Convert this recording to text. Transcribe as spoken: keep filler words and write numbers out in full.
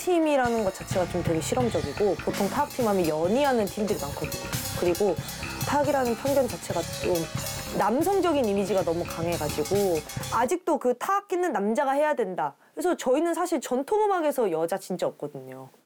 타악팀이라는 것 자체가 좀 되게 실험적이고 보통 타악팀 하면 연이하는 팀들이 많거든요. 그리고 타악이라는 편견 자체가 좀 남성적인 이미지가 너무 강해가지고 아직도 그 타악 있는 남자가 해야 된다. 그래서 저희는 사실 전통음악에서 여자 진짜 없거든요.